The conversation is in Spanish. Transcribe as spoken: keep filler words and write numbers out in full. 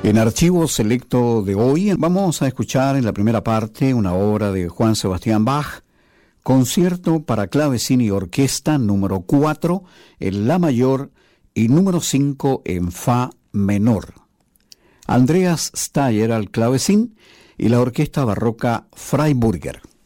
En Archivo Selecto de hoy vamos a escuchar en la primera parte una obra de Juan Sebastián Bach, concierto para clavecín y orquesta número cuatro en La mayor y número cinco en Fa menor. Andreas Steyer al clavecín y la orquesta barroca Freiburger.